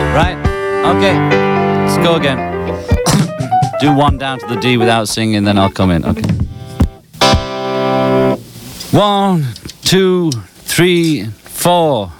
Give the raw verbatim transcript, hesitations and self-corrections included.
Right? Okay. Let's go again. Do one down to the D without singing, then I'll come in. Okay. One, two, three, four.